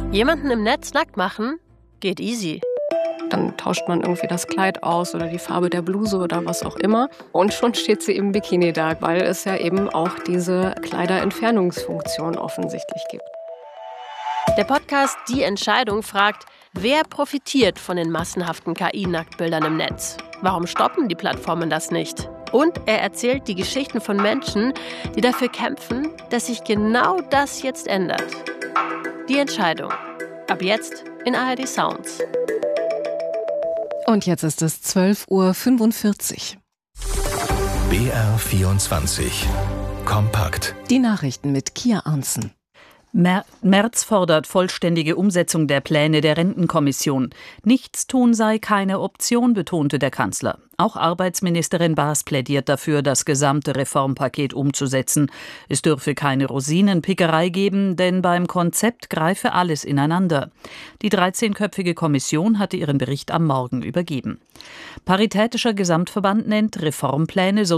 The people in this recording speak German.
Jemanden im Netz nackt machen? Geht easy. Dann tauscht man irgendwie das Kleid aus oder die Farbe der Bluse oder was auch immer. Und schon steht sie im Bikini da, weil es ja eben auch diese Kleiderentfernungsfunktion offensichtlich gibt. Der Podcast Die Entscheidung fragt, wer profitiert von den massenhaften KI-Nacktbildern im Netz? Warum stoppen die Plattformen das nicht? Und er erzählt die Geschichten von Menschen, die dafür kämpfen, dass sich genau das jetzt ändert. Die Entscheidung. Ab jetzt in ARD Sounds. Und jetzt ist es 12:45 Uhr. BR24 Kompakt. Die Nachrichten mit Kia Arntzen. Merz fordert vollständige Umsetzung der Pläne der Rentenkommission. Nichtstun sei keine Option, betonte der Kanzler. Auch Arbeitsministerin Baas plädiert dafür, das gesamte Reformpaket umzusetzen. Es dürfe keine Rosinenpickerei geben, denn beim Konzept greife alles ineinander. Die 13-köpfige Kommission hatte ihren Bericht am Morgen übergeben. Paritätischer Gesamtverband nennt Reformpläne